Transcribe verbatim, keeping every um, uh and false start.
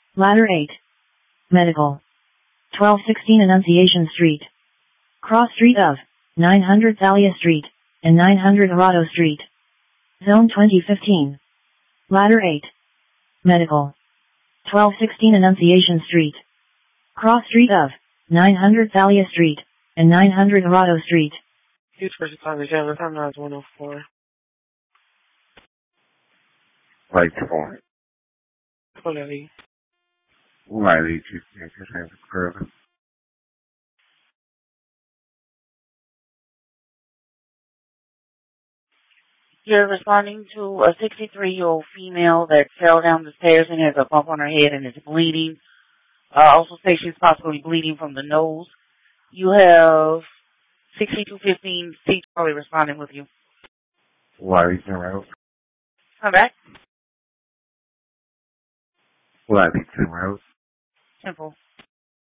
Ladder eight. Medical. twelve sixteen Annunciation Street. Cross Street of nine hundred Thalia Street and nine hundred Arado Street. Zone twenty fifteen. Ladder eight. Medical. twelve sixteen Annunciation Street. Cross Street of nine hundred Thalia Street and nine hundred Arado Street. Huge person time is Jalen. Time now is one oh four. Light four. Quality. Light eight, you can't just have it further. You're responding to a sixty-three-year-old female that fell down the stairs and has a bump on her head and is bleeding. Uh, also say she's possibly bleeding from the nose. You have sixty-two fifteen C Charlie responding with you. Light ten routes. Come back. Light ten routes. Simple.